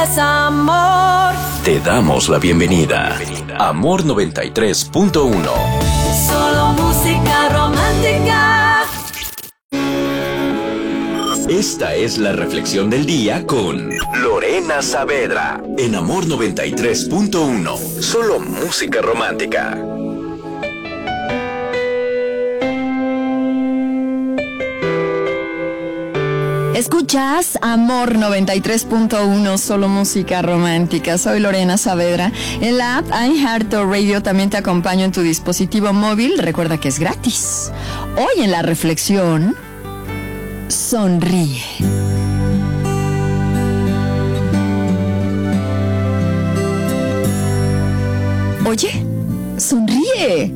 Amor. Te damos la bienvenida. Amor 93.1. Solo música romántica. Esta es la reflexión del día con Lorena Saavedra. En Amor 93.1. Solo música romántica. Escuchas Amor 93.1, solo música romántica. Soy Lorena Saavedra. En la app iHeartRadio también te acompaño en tu dispositivo móvil. Recuerda que es gratis. Hoy en la reflexión, sonríe. Oye, sonríe,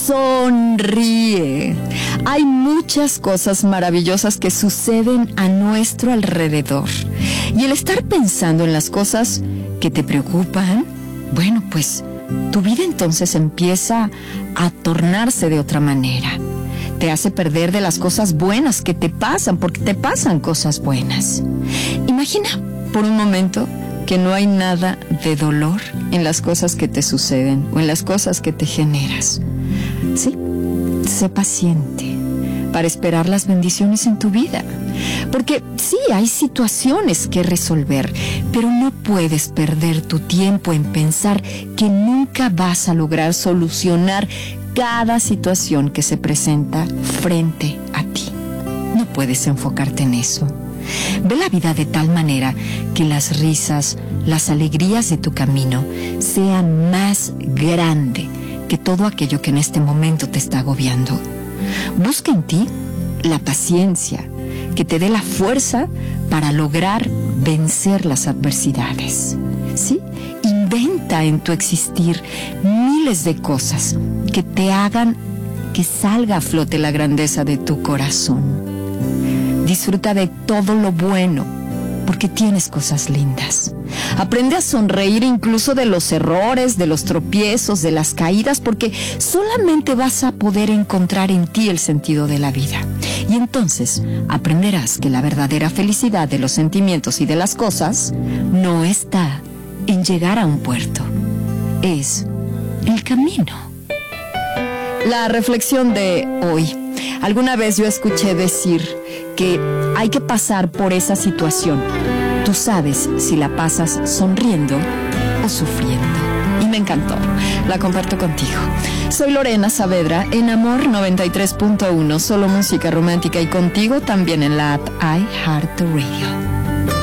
sonríe. Hay muchas cosas maravillosas que suceden a nuestro alrededor. Y el estar pensando en las cosas que te preocupan, bueno, pues tu vida entonces empieza a tornarse de otra manera. Te hace perder de las cosas buenas que te pasan, porque te pasan cosas buenas. Imagina por un momento que no hay nada de dolor en las cosas que te suceden o en las cosas que te generas. Sí, sé paciente para esperar las bendiciones en tu vida. Porque sí, hay situaciones que resolver, pero no puedes perder tu tiempo en pensar que nunca vas a lograr solucionar cada situación que se presenta frente a ti. No puedes enfocarte en eso. Ve la vida de tal manera que las risas, las alegrías de tu camino sean más grande que todo aquello que en este momento te está agobiando. Busca en ti la paciencia que te dé la fuerza para lograr vencer las adversidades. ¿Sí? Inventa en tu existir miles de cosas que te hagan que salga a flote la grandeza de tu corazón. Disfruta de todo lo bueno, porque tienes cosas lindas. Aprende a sonreír incluso de los errores, de los tropiezos, de las caídas, porque solamente vas a poder encontrar en ti el sentido de la vida. Y entonces aprenderás que la verdadera felicidad de los sentimientos y de las cosas no está en llegar a un puerto, es el camino. La reflexión de hoy. Alguna vez yo escuché decir que hay que pasar por esa situación. Tú sabes si la pasas sonriendo o sufriendo. Y me encantó. La comparto contigo. Soy Lorena Saavedra en Amor 93.1, solo música romántica, y contigo también en la app iHeartRadio.